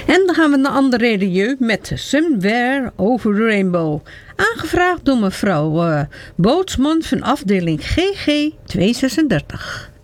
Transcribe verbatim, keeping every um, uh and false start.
En dan gaan we naar André Rieu met Somewhere Over the Rainbow. Aangevraagd door mevrouw uh, Bootsman van afdeling G G tweehonderdzesendertig.